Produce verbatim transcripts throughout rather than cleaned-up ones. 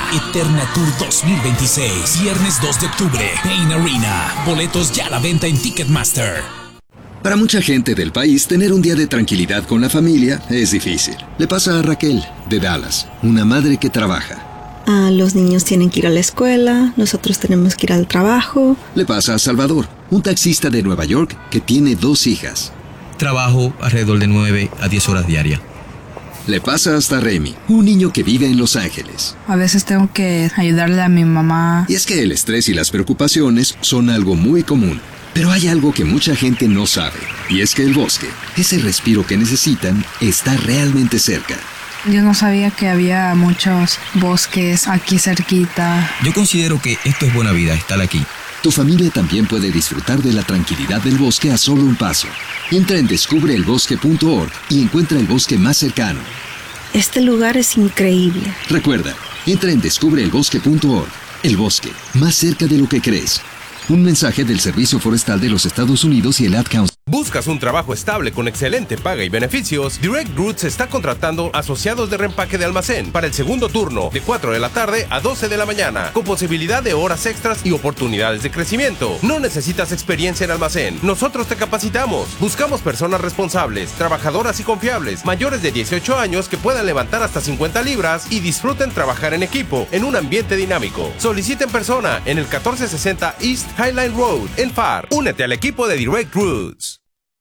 Eterna Tour dos mil veintiséis, viernes dos de octubre, Pain Arena. Boletos ya a la venta en Ticketmaster. Para mucha gente del país, tener un día de tranquilidad con la familia es difícil. Le pasa a Raquel, de Dallas, una madre que trabaja. Ah, los niños tienen que ir a la escuela, nosotros tenemos que ir al trabajo. Le pasa a Salvador, un taxista de Nueva York que tiene dos hijas. Trabajo alrededor de nueve a diez horas diarias. Le pasa hasta a Remy, un niño que vive en Los Ángeles. A veces tengo que ayudarle a mi mamá. Y es que el estrés y las preocupaciones son algo muy común. Pero hay algo que mucha gente no sabe, y es que el bosque, ese respiro que necesitan, está realmente cerca. Yo no sabía que había muchos bosques aquí cerquita. Yo considero que esto es buena vida, estar aquí. Tu familia también puede disfrutar de la tranquilidad del bosque a solo un paso. Entra en descubre el bosque punto org y encuentra el bosque más cercano. Este lugar es increíble. Recuerda, entra en descubre el bosque punto org. El bosque, más cerca de lo que crees. Un mensaje del Servicio Forestal de los Estados Unidos y el Ad Council. ¿Buscas un trabajo estable con excelente paga y beneficios? Direct Roots está contratando asociados de reempaque de almacén para el segundo turno, de cuatro de la tarde a doce de la mañana, con posibilidad de horas extras y oportunidades de crecimiento. No necesitas experiencia en almacén. Nosotros te capacitamos. Buscamos personas responsables, trabajadoras y confiables, mayores de dieciocho años que puedan levantar hasta cincuenta libras y disfruten trabajar en equipo, en un ambiente dinámico. Solicita en persona en el catorce sesenta East Highline Road, en F A R. Únete al equipo de Direct Roots.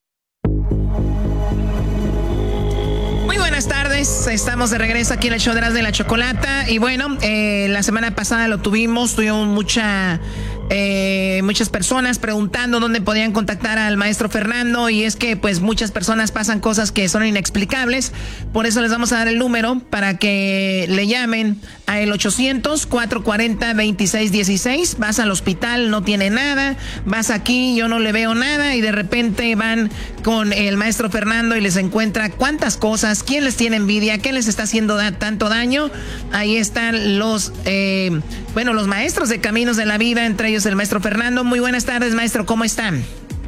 Muy buenas tardes, estamos de regreso aquí en el show de Erasmo y la Chocolata. Y bueno, eh, la semana pasada lo tuvimos, tuvimos mucha, eh, muchas personas preguntando dónde podían contactar al maestro Fernando. Y es que pues muchas personas pasan cosas que son inexplicables. Por eso les vamos a dar el número para que le llamen a el ochocientos, cuatrocientos cuarenta, veintiséis dieciséis. Vas al hospital, no tiene nada. Vas aquí, yo no le veo nada. Y de repente van con el maestro Fernando y les encuentra cuántas cosas, quién les tiene envidia, qué les está haciendo da- tanto daño. Ahí están los, eh, bueno, los maestros de Caminos de la Vida, entre ellos el maestro Fernando. Muy buenas tardes, maestro, ¿cómo están?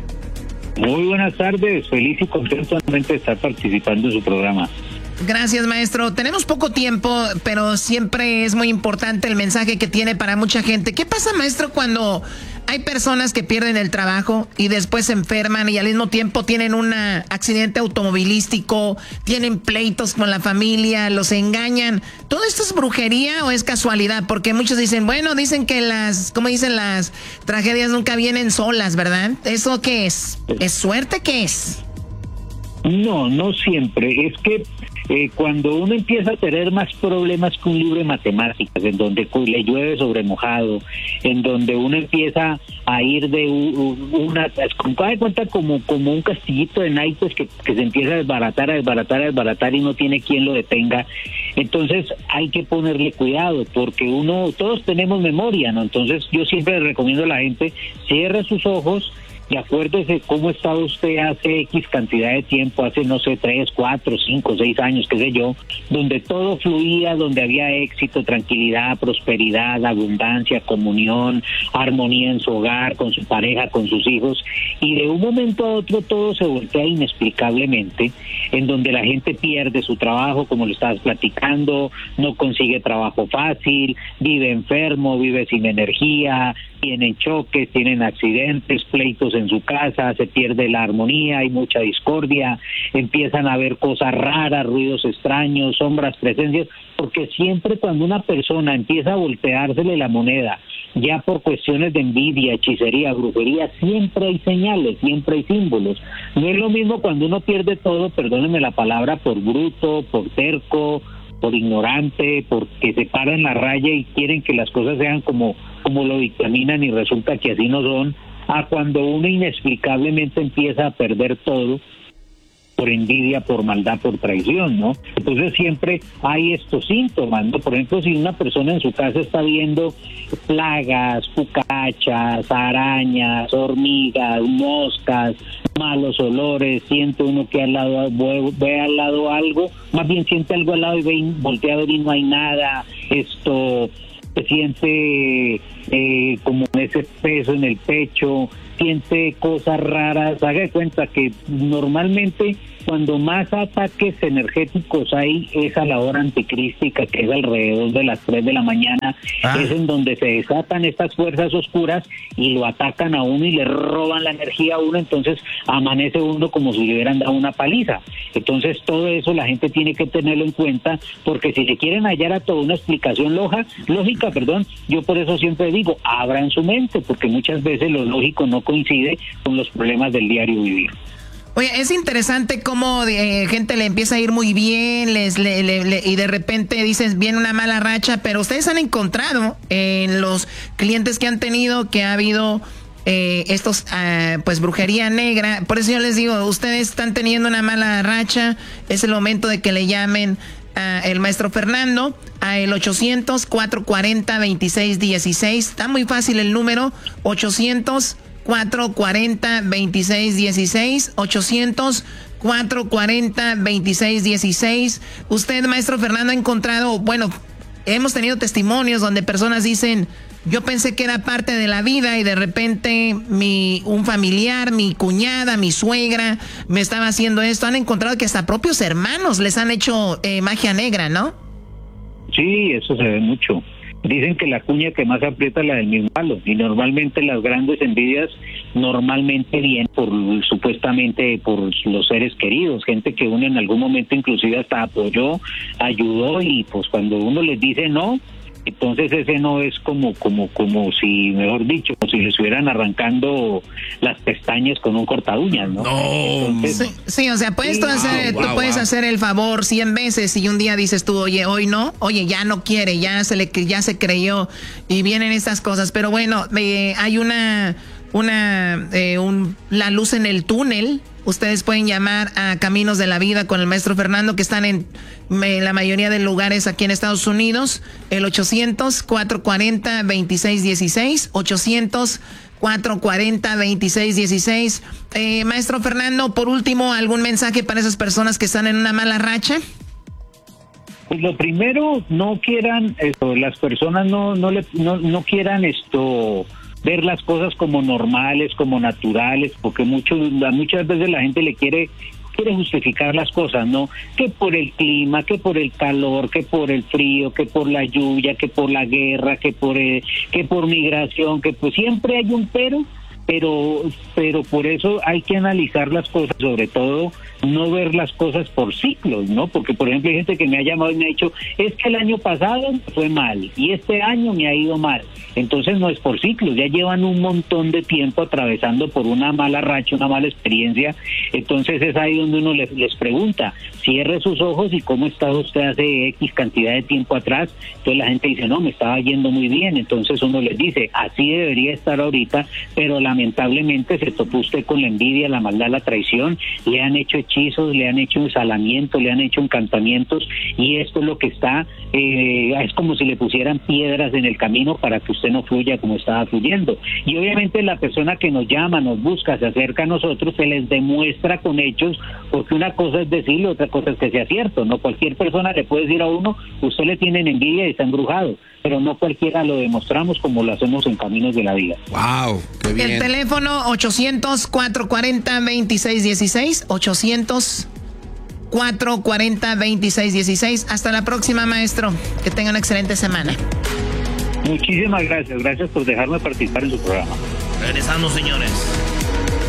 Muy buenas tardes, feliz y contento de estar participando en su programa. Gracias, maestro. Tenemos poco tiempo, pero siempre es muy importante el mensaje que tiene para mucha gente. ¿Qué pasa, maestro, cuando hay personas que pierden el trabajo y después se enferman y al mismo tiempo tienen un accidente automovilístico, tienen pleitos con la familia, los engañan? ¿Todo esto es brujería o es casualidad? Porque muchos dicen, bueno, dicen que las, ¿cómo dicen? Las tragedias nunca vienen solas, ¿verdad? ¿Eso qué es? ¿Es suerte? ¿Qué es? No, no siempre. Es que eh, cuando uno empieza a tener más problemas que un libro de matemáticas, en donde le llueve sobre mojado, en donde uno empieza a ir de una, con cada cuenta como, como un castillito de naipes que, que se empieza a desbaratar, a desbaratar, a desbaratar y no tiene quien lo detenga. Entonces hay que ponerle cuidado, porque uno, todos tenemos memoria, ¿no? Entonces yo siempre le recomiendo a la gente, cierre sus ojos y acuérdese cómo estaba usted hace X cantidad de tiempo, hace no sé, tres, cuatro, cinco, seis años, qué sé yo, donde todo fluía, donde había éxito, tranquilidad, prosperidad, abundancia, comunión, armonía en su hogar, con su pareja, con sus hijos, y de un momento a otro todo se voltea inexplicablemente, en donde la gente pierde su trabajo, como lo estabas platicando, no consigue trabajo fácil, vive enfermo, vive sin energía, tienen choques, tienen accidentes, pleitos en su casa, se pierde la armonía, hay mucha discordia, empiezan a ver cosas raras, ruidos extraños, sombras, presencias, porque siempre cuando una persona empieza a volteársele la moneda, ya por cuestiones de envidia, hechicería, brujería, siempre hay señales, siempre hay símbolos. No es lo mismo cuando uno pierde todo, perdónenme la palabra, por bruto, por terco, por ignorante, porque se paran la raya y quieren que las cosas sean como, como lo dictaminan y resulta que así no son, a cuando uno inexplicablemente empieza a perder todo por envidia, por maldad, por traición, ¿no? Entonces siempre hay estos síntomas, ¿no? Por ejemplo, si una persona en su casa está viendo plagas, cucarachas, arañas, hormigas, moscas, malos olores, siente uno que al lado ve, ve al lado algo, más bien siente algo al lado y ve, voltea a ver y no hay nada, esto se siente eh, como ese peso en el pecho, siente cosas raras. Haga de cuenta que normalmente cuando más ataques energéticos hay es a la hora anticrística, que es alrededor de las tres de la mañana, ah. es en donde se desatan estas fuerzas oscuras y lo atacan a uno y le roban la energía a uno, entonces amanece uno como si le hubieran dado una paliza. Entonces todo eso la gente tiene que tenerlo en cuenta, porque si le quieren hallar a toda una explicación loja, lógica, perdón, yo por eso siempre digo, abran su mente, porque muchas veces lo lógico no coincide con los problemas del diario vivir. Oye, es interesante cómo eh, gente le empieza a ir muy bien les le, le, le, y de repente dices, viene una mala racha, pero ustedes han encontrado en los clientes que han tenido que ha habido eh, estos, uh, pues brujería negra. Por eso yo les digo, ustedes están teniendo una mala racha, es el momento de que le llamen a el maestro Fernando a el ochocientos, cuatrocientos cuarenta, veintiséis dieciséis. Está muy fácil el número, ochocientos, cuatrocientos cuarenta, veintiséis dieciséis, ochocientos, cuatrocientos cuarenta, veintiséis dieciséis. Usted, maestro Fernando, ha encontrado, bueno, hemos tenido testimonios donde personas dicen, yo pensé que era parte de la vida y de repente mi un familiar, mi cuñada, mi suegra me estaba haciendo esto. Han encontrado que hasta propios hermanos les han hecho eh, magia negra, ¿no? Sí, eso se ve mucho. Dicen que la cuña que más aprieta es la del mismo palo, y normalmente las grandes envidias normalmente vienen por supuestamente por los seres queridos, gente que uno en algún momento inclusive hasta apoyó, ayudó, y pues cuando uno les dice no, entonces ese no es como como como si, mejor dicho, como si le estuvieran arrancando las pestañas con un corta uñas, ¿no? No. Entonces, sí, sí, o sea, puedes sí, tú, hacer, wow, tú wow, puedes wow. hacer el favor cien veces y un día dices tú, oye, hoy no, oye, ya no quiere, ya se le ya se creyó y vienen estas cosas. Pero bueno, eh, hay una una eh, un, la luz en el túnel. Ustedes pueden llamar a Caminos de la Vida con el maestro Fernando, que están en eh, la mayoría de lugares aquí en Estados Unidos. El ochocientos, cuatrocientos cuarenta, veintiséis dieciséis, ochocientos, cuatrocientos cuarenta, veintiséis dieciséis. Eh, maestro Fernando, por último, ¿algún mensaje para esas personas que están en una mala racha? Pues lo primero, no quieran esto, las personas no no le no, no quieran esto ver las cosas como normales, como naturales, porque mucho, muchas veces la gente le quiere quiere justificar las cosas, ¿no? Que por el clima, que por el calor, que por el frío, que por la lluvia, que por la guerra, que por el, que por migración, que pues siempre hay un pero, pero pero por eso hay que analizar las cosas, sobre todo no ver las cosas por ciclos, ¿no? Porque, por ejemplo, hay gente que me ha llamado y me ha dicho, es que el año pasado fue mal y este año me ha ido mal. Entonces no es por ciclos, ya llevan un montón de tiempo atravesando por una mala racha, una mala experiencia. Entonces es ahí donde uno les, les pregunta, cierre sus ojos y cómo estaba usted hace X cantidad de tiempo atrás. Entonces la gente dice, no, me estaba yendo muy bien. Entonces uno les dice, así debería estar ahorita, pero lamentablemente se topó usted con la envidia, la maldad, la traición, le han hecho hechizos, le han hecho ensalamiento, le han hecho encantamientos, y esto es lo que está, eh, es como si le pusieran piedras en el camino para que usted no fluya como estaba fluyendo. Y obviamente la persona que nos llama, nos busca, se acerca a nosotros, se les demuestra con hechos, porque una cosa es decirlo, otra cosa es que sea cierto, no cualquier persona le puede decir a uno, usted le tienen envidia y está embrujado, pero no cualquiera lo demostramos como lo hacemos en Caminos de la Vida. Wow, qué bien. El teléfono ochocientos, cuatrocientos cuarenta, veintiséis dieciséis, ochocientos, cuatrocientos cuarenta, veintiséis dieciséis. Hasta la próxima, maestro. Que tenga una excelente semana. Muchísimas gracias. Gracias por dejarme participar en su programa. Regresamos, señores.